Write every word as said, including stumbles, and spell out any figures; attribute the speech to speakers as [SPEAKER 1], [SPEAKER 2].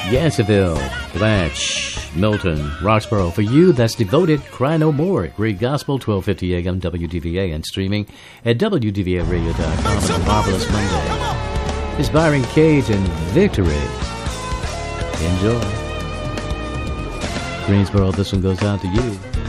[SPEAKER 1] Yanceyville, Blanche, Milton, Roxborough. For you, that's Devoted, Cry No More. Great Gospel, twelve fifty A M, W D V A, and streaming at W D V A radio dot com on a marvelous Monday. It's Byron Cage and Victory. Enjoy. Greensboro, this one goes out to you.